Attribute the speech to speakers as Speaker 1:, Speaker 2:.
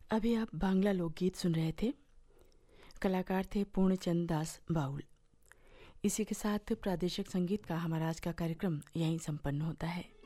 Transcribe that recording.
Speaker 1: अभी आप बांग्ला लोकगीत सुन रहे थे। कलाकार थे पूर्णचंद दास बाउल। इसी के साथ प्रादेशिक संगीत का हमारा आज का कार्यक्रम यहीं संपन्न होता है।